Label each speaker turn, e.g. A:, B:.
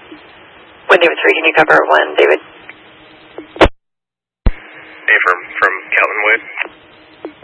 A: 1 David 3, can you cover 1 David?
B: Hey, from Calton Wood.